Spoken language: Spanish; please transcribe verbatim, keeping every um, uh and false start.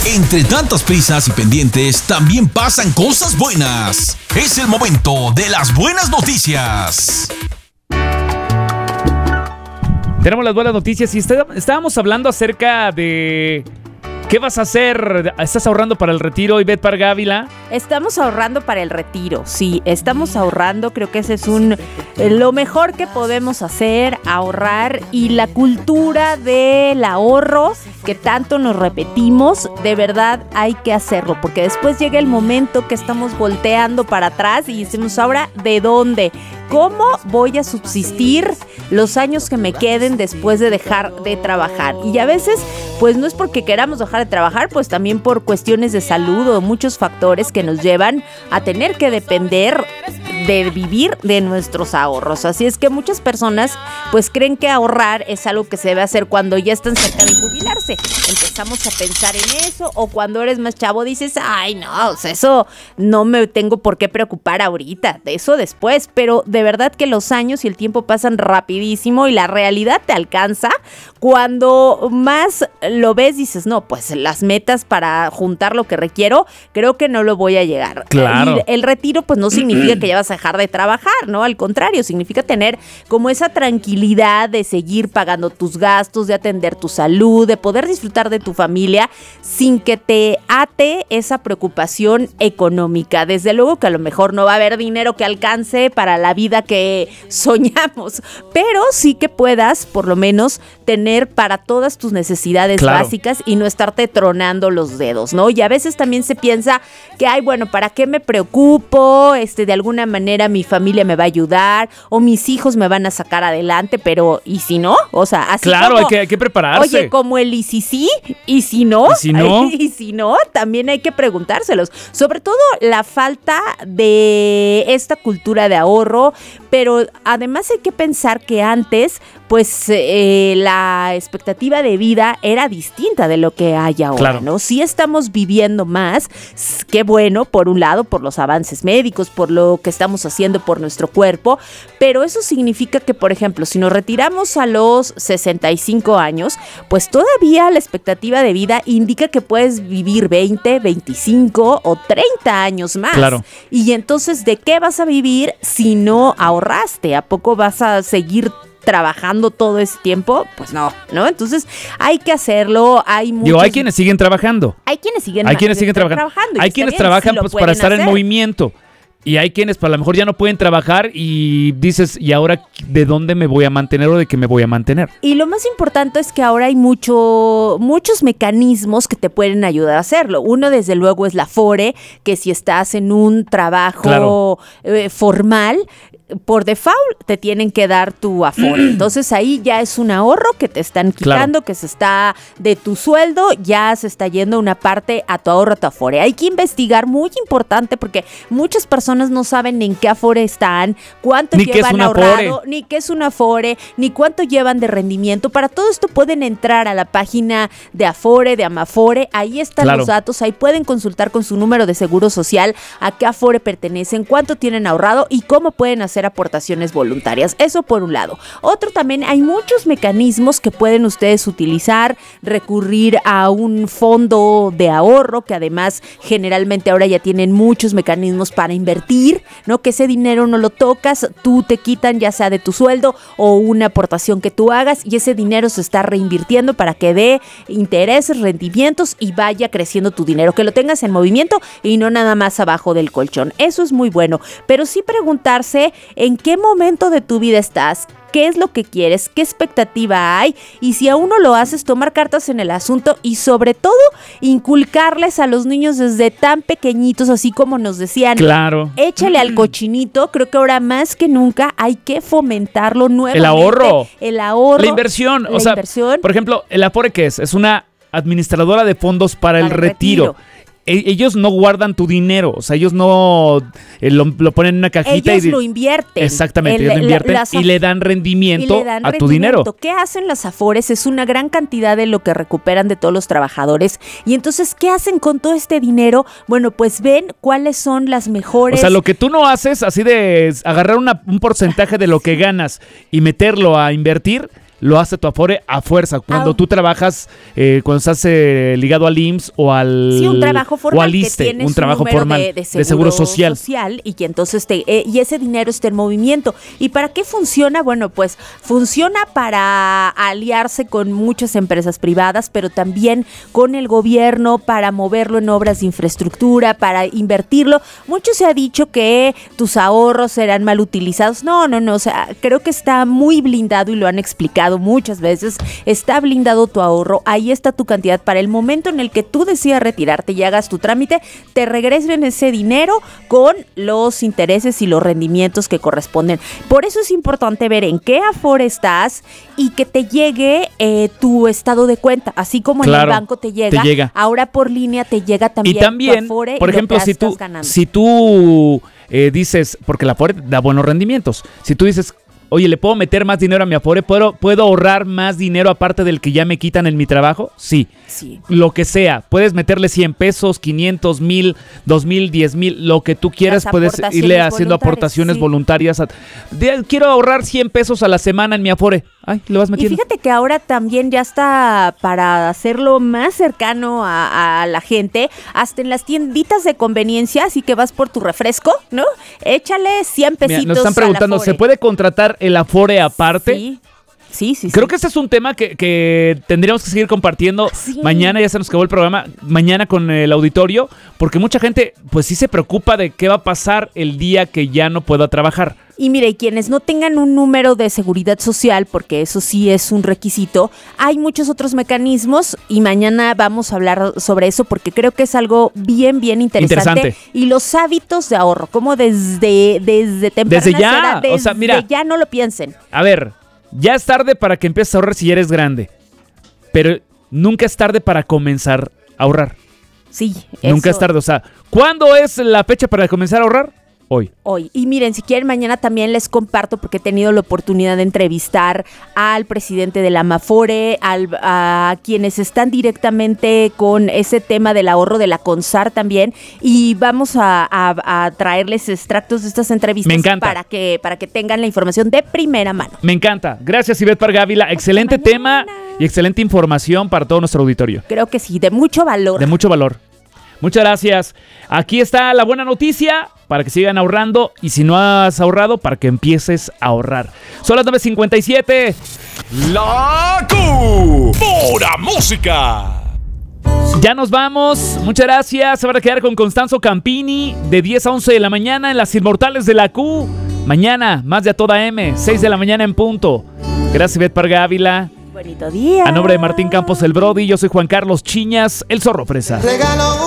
Entre tantas prisas y pendientes, también pasan cosas buenas. Es el momento de las buenas noticias. Tenemos las buenas noticias y está, estábamos hablando acerca de... ¿Qué vas a hacer? ¿Estás ahorrando para el retiro, Ivette Parga Ávila? Estamos ahorrando para el retiro, sí, estamos ahorrando, creo que ese es un eh, lo mejor que podemos hacer, ahorrar, y la cultura del ahorro que tanto nos repetimos, de verdad hay que hacerlo, porque después llega el momento que estamos volteando para atrás y decimos, ahora, ¿de dónde? ¿Cómo voy a subsistir los años que me queden después de dejar de trabajar? Y a veces, pues no es porque queramos dejar de trabajar, pues también por cuestiones de salud o muchos factores que nos llevan a tener que depender de vivir de nuestros ahorros. Así es que muchas personas pues creen que ahorrar es algo que se debe hacer cuando ya están cerca de jubilarse. Empezamos a pensar en eso, o cuando eres más chavo dices, ay no, o sea, eso no me tengo por qué preocupar ahorita, de eso después. Pero de verdad que los años y el tiempo pasan rapidísimo y la realidad te alcanza cuando más lo ves, dices, no, pues las metas para juntar lo que requiero, creo que no lo voy a llegar. Claro. Y el retiro pues no significa que ya vas a dejar de trabajar, ¿no? Al contrario, significa tener como esa tranquilidad de seguir pagando tus gastos, de atender tu salud, de poder disfrutar de tu familia sin que te ate esa preocupación económica. Desde luego que a lo mejor no va a haber dinero que alcance para la vida que soñamos, pero sí que puedas por lo menos tener para todas tus necesidades claro. básicas y no estarte tronando los dedos, ¿no? Y a veces también se piensa que, ay, bueno, ¿para qué me preocupo? Este, de alguna manera mi familia me va a ayudar o mis hijos me van a sacar adelante, pero ¿y si no? O sea, así claro, como, hay que, hay que prepararse. Oye, como el y si sí, y si no, ¿Y si no? y si no, también hay que preguntárselos. Sobre todo la falta de esta cultura de ahorro, pero además hay que pensar que antes, pues eh, la expectativa de vida era distinta de lo que hay ahora, claro. ¿no? Sí estamos viviendo más, qué bueno, por un lado, por los avances médicos, por lo que estamos haciendo por nuestro cuerpo, pero eso significa que, por ejemplo, si nos retiramos a los sesenta y cinco años, pues todavía la expectativa de vida indica que puedes vivir veinte, veinticinco o treinta años más. Claro. Y entonces, ¿de qué vas a vivir si no ahorraste? ¿A poco vas a seguir trabajando todo ese tiempo? Pues no, ¿no? Entonces hay que hacerlo. Hay muchos... Digo, hay quienes siguen trabajando. Hay quienes siguen, hay quienes siguen tra- trabajando. trabajando. Hay quienes trabajan si pues para estar hacer. en movimiento. Y hay quienes pues, a lo mejor ya no pueden trabajar y dices, ¿y ahora de dónde me voy a mantener o de qué me voy a mantener? Y lo más importante es que ahora hay mucho, muchos mecanismos que te pueden ayudar a hacerlo. Uno, desde luego, es la Afore, que si estás en un trabajo claro. eh, formal, por default te tienen que dar tu Afore. Entonces ahí ya es un ahorro que te están quitando, claro. que se está de tu sueldo, ya se está yendo una parte a tu ahorro, a tu Afore. Hay que investigar, muy importante, porque muchas personas no saben en qué Afore están, cuánto ni llevan ahorrado, ni qué es un Afore, ni cuánto llevan de rendimiento. Para todo esto pueden entrar a la página de Afore, de Amafore, ahí están claro. los datos, ahí pueden consultar con su número de seguro social a qué Afore pertenecen, cuánto tienen ahorrado y cómo pueden hacer aportaciones voluntarias. Eso por un lado. Otro, también hay muchos mecanismos que pueden ustedes utilizar, recurrir a un fondo de ahorro, que además generalmente ahora ya tienen muchos mecanismos para invertir, ¿no? Que ese dinero no lo tocas, tú te quitan ya sea de tu sueldo o una aportación que tú hagas y ese dinero se está reinvirtiendo para que dé intereses, rendimientos y vaya creciendo tu dinero, que lo tengas en movimiento y no nada más abajo del colchón. Eso es muy bueno, pero sí preguntarse en qué momento de tu vida estás, qué es lo que quieres, qué expectativa hay y si aún no lo haces, tomar cartas en el asunto y sobre todo inculcarles a los niños desde tan pequeñitos, así como nos decían, claro, échale al cochinito. Creo que ahora más que nunca hay que fomentarlo nuevamente. El ahorro. El ahorro. La inversión. La o sea, inversión. Por ejemplo, ¿el Afore qué es? Es una administradora de fondos para, para el retiro. retiro. Ellos no guardan tu dinero, o sea, ellos no eh, lo, lo ponen en una cajita. Ellos y lo invierten. Exactamente, el, ellos lo invierten la, y le dan rendimiento le dan a rendimiento. tu dinero. ¿Qué hacen las Afores? Es una gran cantidad de lo que recuperan de todos los trabajadores. Y entonces, ¿qué hacen con todo este dinero? Bueno, pues ven cuáles son las mejores. O sea, lo que tú no haces, así de agarrar una, un porcentaje de lo que ganas y meterlo a invertir, lo hace tu Afore a fuerza. Cuando ah. tú trabajas, eh, cuando estás eh, ligado al I M S S o al sí, un trabajo formal, o al ISSSTE, que tienes un trabajo número formal de, de, seguro de seguro social. social y que entonces te, eh, y ese dinero está en movimiento. ¿Y para qué funciona? Bueno, pues funciona para aliarse con muchas empresas privadas, pero también con el gobierno para moverlo en obras de infraestructura, para invertirlo. Mucho se ha dicho que tus ahorros serán mal utilizados. No, no, no, o sea, creo que está muy blindado y lo han explicado muchas veces. Está blindado tu ahorro, ahí está tu cantidad para el momento en el que tú decidas retirarte y hagas tu trámite, te regresen ese dinero con los intereses y los rendimientos que corresponden. Por eso es importante ver en qué Afore estás y que te llegue eh, tu estado de cuenta, así como claro, en el banco te llega, te llega, ahora por línea te llega también, y también tu Afore, por y ejemplo, lo que si tú, ganando. si tú eh, dices, porque la Afore da buenos rendimientos, si tú dices, oye, ¿le puedo meter más dinero a mi Afore? ¿Puedo, ¿Puedo ahorrar más dinero aparte del que ya me quitan en mi trabajo? Sí. Sí. Lo que sea. Puedes meterle cien pesos, quinientos, mil, dos mil, diez mil, lo que tú quieras. Puedes irle haciendo aportaciones sí. voluntarias. A, de, quiero ahorrar cien pesos a la semana en mi Afore. Ay, lo vas metiendo. Y fíjate que ahora también ya está para hacerlo más cercano a, a la gente, hasta en las tienditas de conveniencia, así que vas por tu refresco, ¿no? Échale cien pesitos. Mira, nos están preguntando, ¿se puede contratar el Afore aparte? Sí. Sí, sí, Creo sí. que este es un tema que, que tendríamos que seguir compartiendo sí. mañana, ya se nos acabó el programa, mañana con el auditorio, porque mucha gente pues sí se preocupa de qué va a pasar el día que ya no pueda trabajar. Y mire, quienes no tengan un número de seguridad social, porque eso sí es un requisito, hay muchos otros mecanismos y mañana vamos a hablar sobre eso porque creo que es algo bien, bien interesante. interesante. Y los hábitos de ahorro, como desde, desde temprana desde ya, edad, desde o sea, mira, ya no lo piensen. A ver, ya es tarde para que empieces a ahorrar si ya eres grande, pero nunca es tarde para comenzar a ahorrar. Sí, Nunca eso. es tarde, o sea, ¿cuándo es la fecha para comenzar a ahorrar? Hoy. Hoy. Y miren, si quieren, mañana también les comparto, porque he tenido la oportunidad de entrevistar al presidente de la Amafore, al, a quienes están directamente con ese tema del ahorro de la CONSAR también, y vamos a, a, a traerles extractos de estas entrevistas. Me encanta. para que para que tengan la información de primera mano. Me encanta. Gracias, Ivette Pargávila. Excelente tema y excelente información para todo nuestro auditorio. Creo que sí, de mucho valor. De mucho valor. Muchas gracias. Aquí está la buena noticia para que sigan ahorrando y si no has ahorrado, para que empieces a ahorrar. Son las nueve cincuenta y siete. La Q. Pura música. Ya nos vamos. Muchas gracias. Se van a quedar con Constanzo Campini de diez a once de la mañana en Las Inmortales de la Q. Mañana, más de A Toda M, seis de la mañana en punto. Gracias, Ivette Pargávila. Bonito día. A nombre de Martín Campos el Brody, yo soy Juan Carlos Chiñas, el Zorro Fresa. Regalo